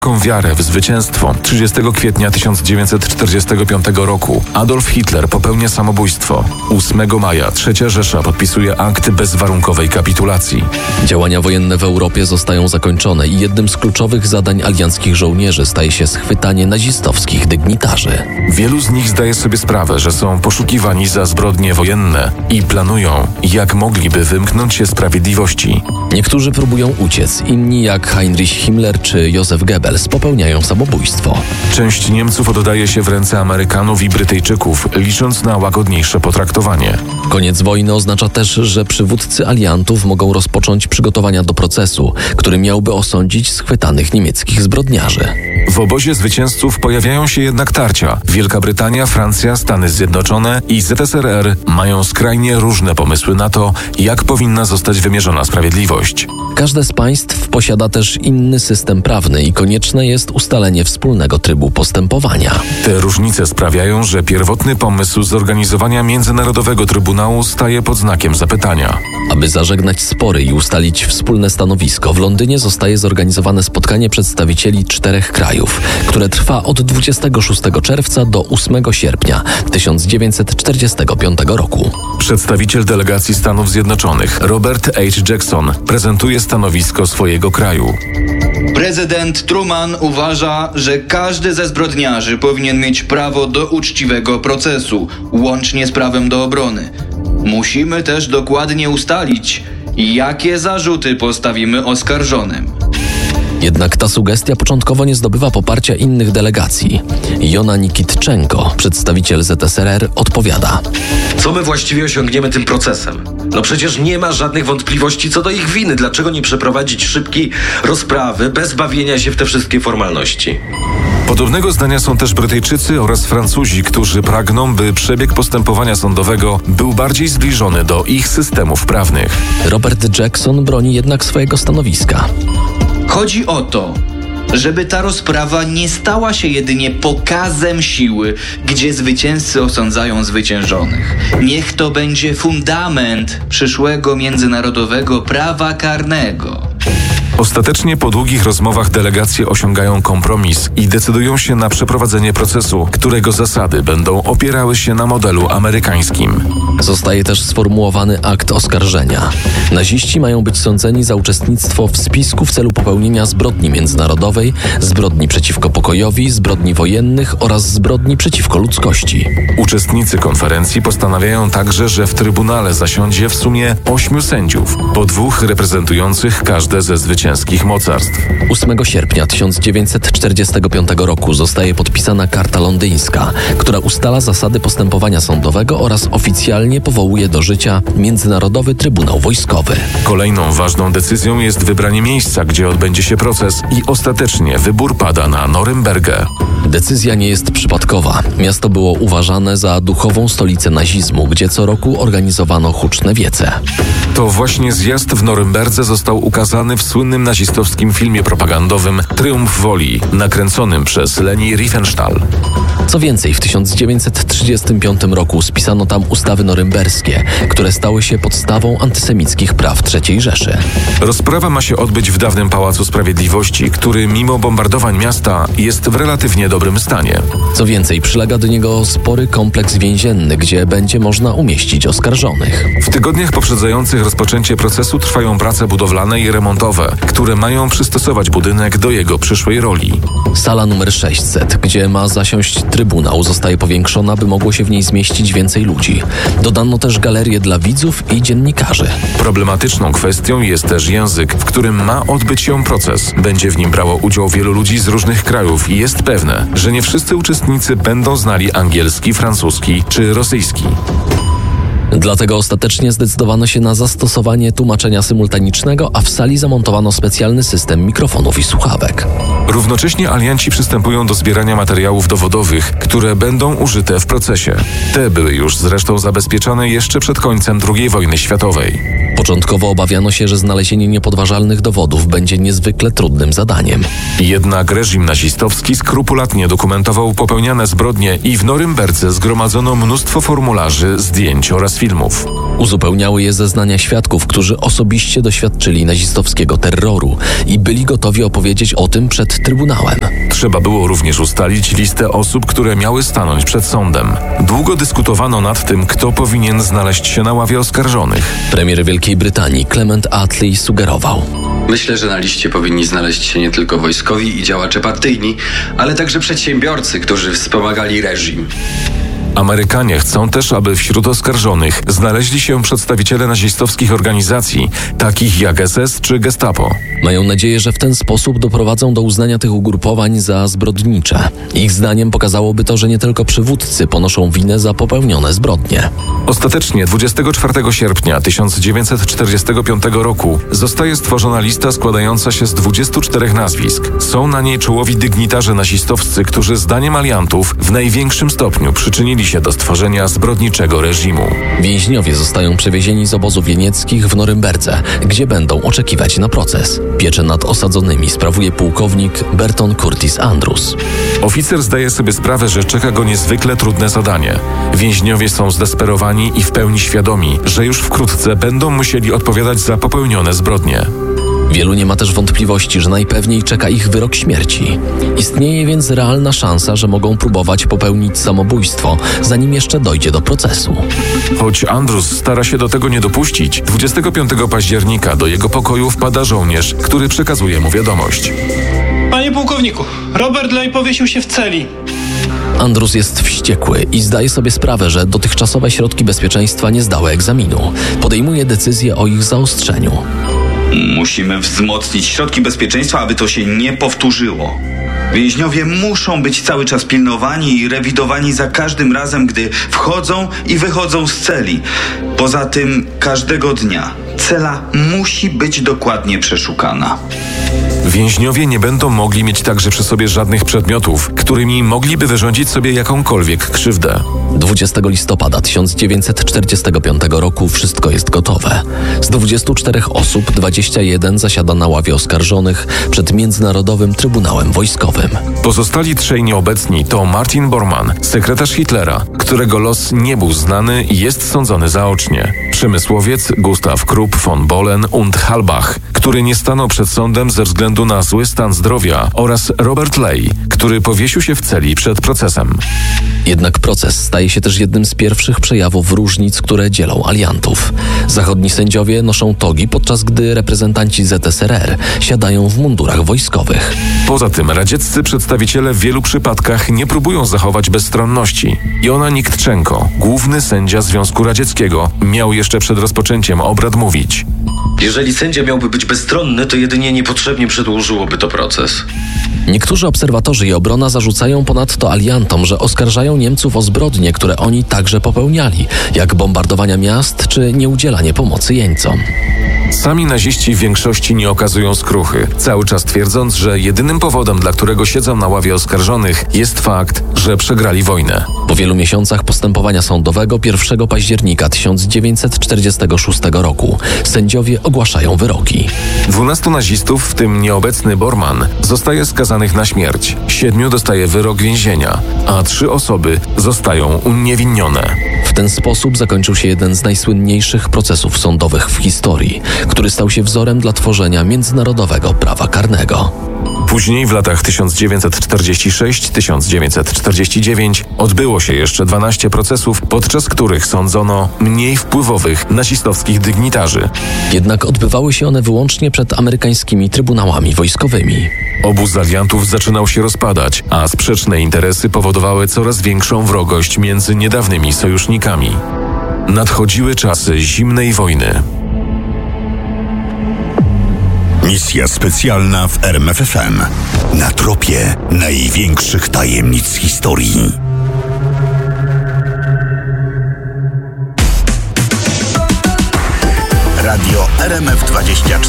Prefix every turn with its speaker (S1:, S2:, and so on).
S1: wiarę w zwycięstwo. 30 kwietnia 1945 roku Adolf Hitler popełnia samobójstwo. 8 maja III Rzesza podpisuje akt bezwarunkowej kapitulacji.
S2: Działania wojenne w Europie zostają zakończone i jednym z kluczowych zadań alianckich żołnierzy staje się schwytanie nazistowskich dygnitarzy.
S1: Wielu z nich zdaje sobie sprawę, że są poszukiwani za zbrodnie wojenne i planują, jak mogliby wymknąć się sprawiedliwości.
S2: Niektórzy próbują uciec, inni jak Heinrich Himmler czy Józef Goebbels popełniają samobójstwo.
S1: Część Niemców oddaje się w ręce Amerykanów i Brytyjczyków, licząc na łagodniejsze potraktowanie.
S2: Koniec wojny oznacza też, że przywódcy aliantów mogą rozpocząć przygotowania do procesu, który miałby osądzić schwytanych niemieckich zbrodniarzy.
S1: W obozie zwycięzców pojawiają się jednak tarcia. Wielka Brytania, Francja, Stany Zjednoczone i ZSRR mają skrajnie różne pomysły na to, jak powinna zostać wymierzona sprawiedliwość.
S2: Każde z państw posiada też inny system prawny i konieczne jest ustalenie wspólnego trybu postępowania.
S1: Te różnice sprawiają, że pierwotny pomysł zorganizowania Międzynarodowego Trybunału staje pod znakiem zapytania.
S2: Aby zażegnać spory i ustalić wspólne stanowisko, w Londynie zostaje zorganizowane spotkanie przedstawicieli 4 krajów, które trwa od 26 czerwca do 8 sierpnia 1945 roku.
S1: Przedstawiciel delegacji Stanów Zjednoczonych, Robert H. Jackson, prezentuje stanowisko swojego kraju.
S3: Prezydent Truman uważa, że każdy ze zbrodniarzy powinien mieć prawo do uczciwego procesu, łącznie z prawem do obrony. Musimy też dokładnie ustalić, jakie zarzuty postawimy oskarżonym.
S2: Jednak ta sugestia początkowo nie zdobywa poparcia innych delegacji. Jona Nikitczenko, przedstawiciel ZSRR, odpowiada.
S4: Co my właściwie osiągniemy tym procesem? No przecież nie ma żadnych wątpliwości co do ich winy. Dlaczego nie przeprowadzić szybkiej rozprawy bez bawienia się w te wszystkie formalności?
S1: Podobnego zdania są też Brytyjczycy oraz Francuzi, którzy pragną, by przebieg postępowania sądowego był bardziej zbliżony do ich systemów prawnych.
S2: Robert Jackson broni jednak swojego stanowiska.
S3: Chodzi o to, żeby ta rozprawa nie stała się jedynie pokazem siły, gdzie zwycięzcy osądzają zwyciężonych. Niech to będzie fundament przyszłego międzynarodowego prawa karnego.
S1: Ostatecznie po długich rozmowach delegacje osiągają kompromis i decydują się na przeprowadzenie procesu, którego zasady będą opierały się na modelu amerykańskim.
S2: Zostaje też sformułowany akt oskarżenia. Naziści mają być sądzeni za uczestnictwo w spisku w celu popełnienia zbrodni międzynarodowej, zbrodni przeciwko pokojowi, zbrodni wojennych oraz zbrodni przeciwko ludzkości.
S1: Uczestnicy konferencji postanawiają także, że w Trybunale zasiądzie w sumie 8 sędziów, po 2 reprezentujących każde ze zwycięskich mocarstw.
S2: 8 sierpnia 1945 roku zostaje podpisana Karta Londyńska, która ustala zasady postępowania sądowego oraz oficjalnie powołuje do życia Międzynarodowy Trybunał Wojskowy.
S1: Kolejną ważną decyzją jest wybranie miejsca, gdzie odbędzie się proces i ostatecznie wybór pada na Norymbergę.
S2: Decyzja nie jest przypadkowa. Miasto było uważane za duchową stolicę nazizmu, gdzie co roku organizowano huczne wiece.
S1: To właśnie zjazd w Norymberdze został ukazany w słynnym nazistowskim filmie propagandowym Triumf Woli, nakręconym przez Leni Riefenstahl.
S2: Co więcej, w 1935 roku spisano tam ustawy norymberskie, które stały się podstawą antysemickich praw III Rzeszy.
S1: Rozprawa ma się odbyć w dawnym Pałacu Sprawiedliwości, który mimo bombardowań miasta jest w relatywnie dobrym stanie.
S2: Co więcej, przylega do niego spory kompleks więzienny, gdzie będzie można umieścić oskarżonych.
S1: W tygodniach poprzedzających rozpoczęcie procesu trwają prace budowlane i remontowe, które mają przystosować budynek do jego przyszłej roli.
S2: Sala numer 600, gdzie ma zasiąść Trybunał, zostaje powiększona, by mogło się w niej zmieścić więcej ludzi. Dodano też galerię dla widzów i dziennikarzy.
S1: Problematyczną kwestią jest też język, w którym ma odbyć się proces. Będzie w nim brało udział wielu ludzi z różnych krajów i jest pewne, że nie wszyscy uczestnicy będą znali angielski, francuski czy rosyjski.
S2: Dlatego ostatecznie zdecydowano się na zastosowanie tłumaczenia symultanicznego, a w sali zamontowano specjalny system mikrofonów i słuchawek.
S1: Równocześnie alianci przystępują do zbierania materiałów dowodowych, które będą użyte w procesie. Te były już zresztą zabezpieczone jeszcze przed końcem II wojny światowej.
S2: Początkowo obawiano się, że znalezienie niepodważalnych dowodów będzie niezwykle trudnym zadaniem.
S1: Jednak reżim nazistowski skrupulatnie dokumentował popełniane zbrodnie i w Norymberdze zgromadzono mnóstwo formularzy, zdjęć oraz filmów. filmów.
S2: Uzupełniały je zeznania świadków, którzy osobiście doświadczyli nazistowskiego terroru i byli gotowi opowiedzieć o tym przed trybunałem.
S1: Trzeba było również ustalić listę osób, które miały stanąć przed sądem. Długo dyskutowano nad tym, kto powinien znaleźć się na ławie oskarżonych.
S2: Premier Wielkiej Brytanii Clement Attlee sugerował:
S5: Myślę, że na liście powinni znaleźć się nie tylko wojskowi i działacze partyjni, ale także przedsiębiorcy, którzy wspomagali reżim.
S1: Amerykanie chcą też, aby wśród oskarżonych znaleźli się przedstawiciele nazistowskich organizacji, takich jak SS czy Gestapo.
S2: Mają nadzieję, że w ten sposób doprowadzą do uznania tych ugrupowań za zbrodnicze. Ich zdaniem pokazałoby to, że nie tylko przywódcy ponoszą winę za popełnione zbrodnie.
S1: Ostatecznie 24 sierpnia 1945 roku zostaje stworzona lista składająca się z 24 nazwisk. Są na niej czołowi dygnitarze nazistowscy, którzy zdaniem aliantów w największym stopniu przyczynili się do stworzenia zbrodniczego reżimu.
S2: Więźniowie zostają przewiezieni z obozów jenieckich w Norymberdze, gdzie będą oczekiwać na proces. Pieczę nad osadzonymi sprawuje pułkownik Berton Curtis Andrews.
S1: Oficer zdaje sobie sprawę, że czeka go niezwykle trudne zadanie. Więźniowie są zdesperowani i w pełni świadomi, że już wkrótce będą musieli odpowiadać za popełnione zbrodnie.
S2: Wielu nie ma też wątpliwości, że najpewniej czeka ich wyrok śmierci. Istnieje więc realna szansa, że mogą próbować popełnić samobójstwo, zanim jeszcze dojdzie do procesu.
S1: Choć Andrews stara się do tego nie dopuścić, 25 października do jego pokoju wpada żołnierz, który przekazuje mu wiadomość.
S6: Panie pułkowniku, Robert Ley powiesił się w celi.
S2: Andrews jest wściekły i zdaje sobie sprawę, że dotychczasowe środki bezpieczeństwa nie zdały egzaminu. Podejmuje decyzję o ich zaostrzeniu.
S7: Musimy wzmocnić środki bezpieczeństwa, aby to się nie powtórzyło. Więźniowie muszą być cały czas pilnowani i rewidowani za każdym razem, gdy wchodzą i wychodzą z celi. Poza tym każdego dnia cela musi być dokładnie przeszukana.
S1: Więźniowie nie będą mogli mieć także przy sobie żadnych przedmiotów, którymi mogliby wyrządzić sobie jakąkolwiek krzywdę.
S2: 20 listopada 1945 roku wszystko jest gotowe. Z 24 osób 21 zasiada na ławie oskarżonych przed Międzynarodowym Trybunałem Wojskowym.
S1: Pozostali trzej nieobecni to Martin Bormann, sekretarz Hitlera, którego los nie był znany i jest sądzony zaocznie. Przemysłowiec Gustav Krupp von Bohlen und Halbach, który nie stanął przed sądem ze względu na zły stan zdrowia, oraz Robert Ley, który powiesił się w celi przed procesem.
S2: Jednak proces staje się też jednym z pierwszych przejawów różnic, które dzielą aliantów. Zachodni sędziowie noszą togi, podczas gdy reprezentanci ZSRR siadają w mundurach wojskowych.
S1: Poza tym radzieccy przedstawiciele w wielu przypadkach nie próbują zachować bezstronności. Jona Niktczenko, główny sędzia Związku Radzieckiego, miał jeszcze przed rozpoczęciem obrad mówić:
S4: Jeżeli sędzia miałby być bezstronny, to jedynie niepotrzebnie przedłużyłoby to proces.
S2: Niektórzy obserwatorzy i obrona zarzucają ponadto aliantom, że oskarżają Niemców o zbrodnie, które oni także popełniali, jak bombardowania miast czy nieudzielanie pomocy jeńcom.
S1: Sami naziści w większości nie okazują skruchy, cały czas twierdząc, że jedynym powodem, dla którego siedzą na ławie oskarżonych, jest fakt, że przegrali wojnę.
S2: Po wielu miesiącach postępowania sądowego 1 października 1946 roku sędziowie ogłaszają wyroki.
S1: 12 nazistów, w tym nieobecny Bormann, zostaje skazanych na śmierć. 7 dostaje wyrok więzienia, a 3 osoby zostają uniewinnione.
S2: W ten sposób zakończył się jeden z najsłynniejszych procesów sądowych w historii, który stał się wzorem dla tworzenia międzynarodowego prawa karnego.
S1: Później w latach 1946-1949 odbyło się jeszcze 12 procesów, podczas których sądzono mniej wpływowych nazistowskich dygnitarzy.
S2: Jednak odbywały się one wyłącznie przed amerykańskimi trybunałami wojskowymi.
S1: Obóz aliantów zaczynał się rozpadać, a sprzeczne interesy powodowały coraz większą wrogość między niedawnymi sojusznikami. Nadchodziły czasy zimnej wojny.
S8: Misja specjalna w RMFFM. Na tropie największych tajemnic historii. Radio RMF24.